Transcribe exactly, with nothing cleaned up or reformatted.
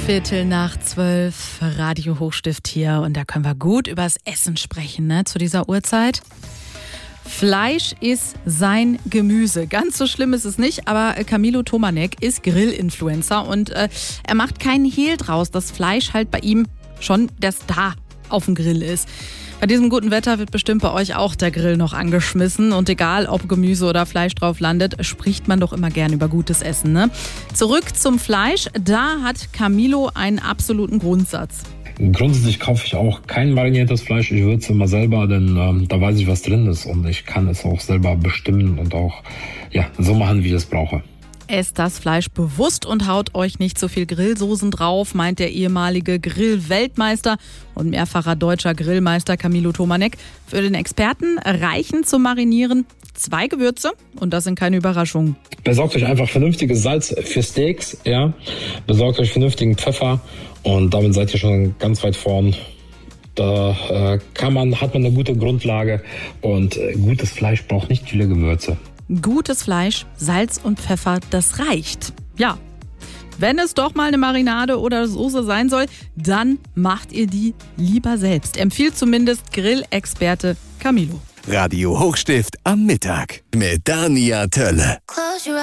Viertel nach zwölf, Radio Hochstift hier und da können wir gut übers Essen sprechen, ne, zu dieser Uhrzeit. Fleisch ist sein Gemüse. Ganz so schlimm ist es nicht, aber Camilo Tomanek ist Grill-Influencer und äh, er macht keinen Hehl draus, dass Fleisch halt bei ihm schon der Star auf dem Grill ist. Bei diesem guten Wetter wird bestimmt bei euch auch der Grill noch angeschmissen und egal, ob Gemüse oder Fleisch drauf landet, spricht man doch immer gern über gutes Essen, ne? Zurück zum Fleisch, da hat Camilo einen absoluten Grundsatz. Grundsätzlich kaufe ich auch kein mariniertes Fleisch, ich würze immer selber, denn ähm, da weiß ich, was drin ist und ich kann es auch selber bestimmen und auch ja, so machen, wie ich es brauche. Esst das Fleisch bewusst und haut euch nicht so viel Grillsoßen drauf, meint der ehemalige Grill-Weltmeister und mehrfacher deutscher Grillmeister Camilo Tomanek. Für den Experten reichen zum Marinieren zwei Gewürze und das sind keine Überraschungen. Besorgt euch einfach vernünftiges Salz für Steaks, ja. Besorgt euch vernünftigen Pfeffer und damit seid ihr schon ganz weit vorn. Da äh, kann man, hat man eine gute Grundlage und äh, gutes Fleisch braucht nicht viele Gewürze. Gutes Fleisch, Salz und Pfeffer, das reicht. Ja, wenn es doch mal eine Marinade oder Soße sein soll, dann macht ihr die lieber selbst. Empfiehlt zumindest Grillexperte Camilo. Radio Hochstift am Mittag mit Dania Tölle.